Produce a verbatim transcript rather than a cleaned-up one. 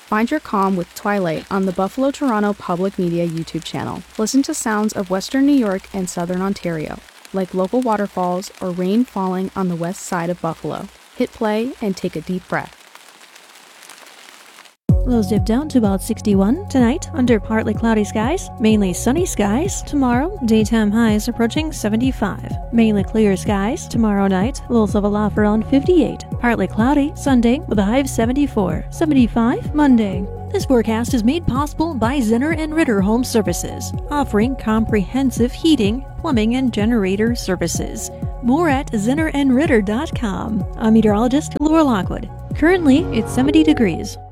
Find your calm with Twilight on the Buffalo Toronto Public Media YouTube channel. Listen to sounds of Western New York and Southern Ontario, like local waterfalls or rain falling on the west side of Buffalo. Hit play and take a deep breath. Lows dip down to about sixty-one. Tonight, under partly cloudy skies, mainly sunny skies. Tomorrow, daytime highs approaching seventy-five. Mainly clear skies. Tomorrow night, lows level off around fifty-eight. Partly cloudy Sunday with a high of seventy-four. seventy-five Monday. This forecast is made possible by Zenner and Ritter Home Services, offering comprehensive heating, plumbing, and generator services. More at zenner and ritter dot com. I'm meteorologist Laura Lockwood. Currently, it's seventy degrees.